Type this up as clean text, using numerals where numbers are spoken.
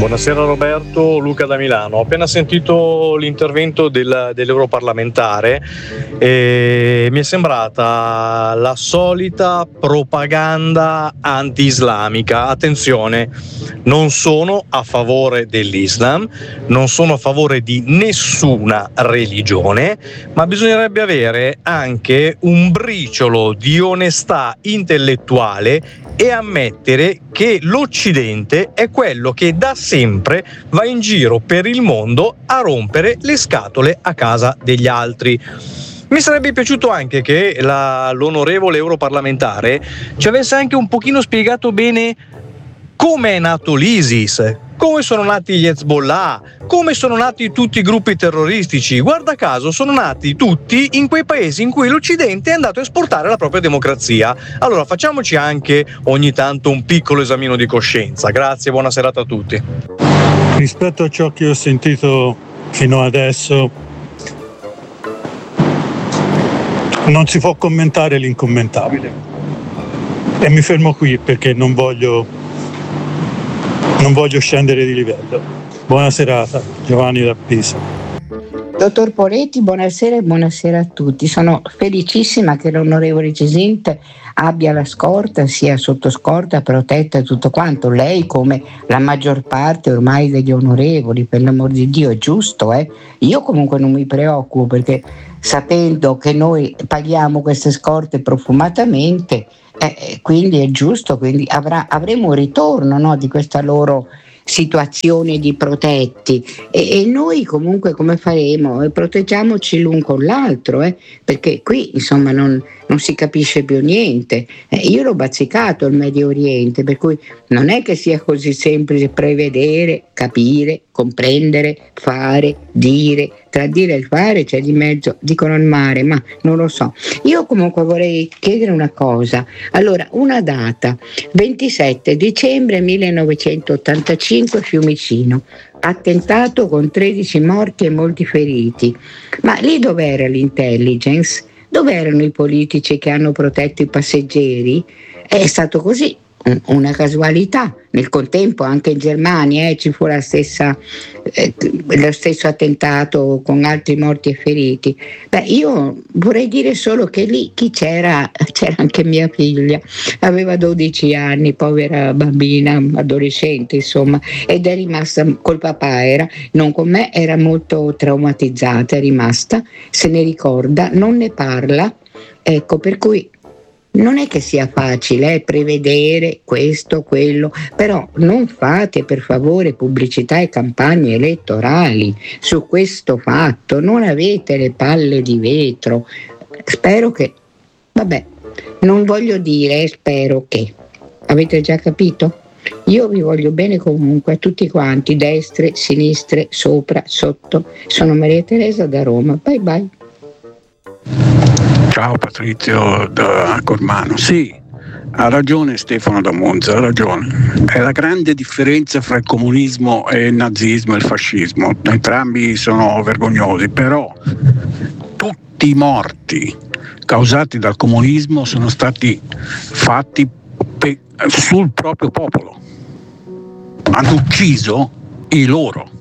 Buonasera Roberto, Luca da Milano. Ho appena sentito l'intervento dell'europarlamentare e mi è sembrata la solita propaganda anti-islamica. Attenzione, non sono a favore dell'Islam, non sono a favore di nessuna religione, ma bisognerebbe avere anche un briciolo di onestà intellettuale e ammettere che l'Occidente è quello che da sempre va in giro per il mondo a rompere le scatole a casa degli altri. Mi sarebbe piaciuto anche che l'onorevole europarlamentare ci avesse anche un pochino spiegato bene come è nato l'ISIS, come sono nati gli Hezbollah, come sono nati tutti i gruppi terroristici. Guarda caso sono nati tutti in quei paesi in cui l'Occidente è andato a esportare la propria democrazia. Allora facciamoci anche ogni tanto un piccolo esamino di coscienza. Grazie, buona serata a tutti. Rispetto a ciò che ho sentito fino adesso, non si può commentare l'incommentabile. E mi fermo qui perché non voglio scendere di livello. Buona serata, Giovanni da Pisa. Dottor Poletti, buonasera e buonasera a tutti. Sono felicissima che l'onorevole Cesinte abbia la scorta, sia sotto scorta, protetta e tutto quanto. Lei, come la maggior parte ormai degli onorevoli, per l'amor di Dio, è giusto, eh? Io comunque non mi preoccupo, perché sapendo che noi paghiamo queste scorte profumatamente, quindi è giusto, quindi avremo un ritorno, no, di questa loro situazione di protetti e noi comunque come faremo? Proteggiamoci l'un con l'altro, perché qui insomma non si capisce più niente. Io l'ho bazzicato il Medio Oriente, per cui non è che sia così semplice prevedere, capire, comprendere, fare, dire. Tra dire e fare c'è di mezzo, dicono il mare, ma non lo so. Io comunque vorrei chiedere una cosa. Allora, una data, 27 dicembre 1985, Fiumicino, attentato con 13 morti e molti feriti. Ma lì dov'era l'intelligence? Dov'erano i politici che hanno protetto i passeggeri? È stato così, una casualità. Nel contempo anche in Germania ci fu lo stesso attentato con altri morti e feriti. Io vorrei dire solo che lì chi c'era anche mia figlia, aveva 12 anni, povera bambina, adolescente insomma, ed è rimasta col papà, non con me, era molto traumatizzata, è rimasta, se ne ricorda, non ne parla, ecco, per cui non è che sia facile prevedere questo, quello, però non fate per favore pubblicità e campagne elettorali su questo fatto, non avete le palle di vetro. Spero che, non voglio dire spero che, avete già capito? Io vi voglio bene comunque a tutti quanti, destre, sinistre, sopra, sotto. Sono Maria Teresa da Roma, bye bye. Ciao Patrizio da Cormano. Sì, ha ragione Stefano da Monza, ha ragione. È la grande differenza fra il comunismo e il nazismo e il fascismo. Entrambi sono vergognosi, però tutti i morti causati dal comunismo sono stati fatti sul proprio popolo. Hanno ucciso i loro.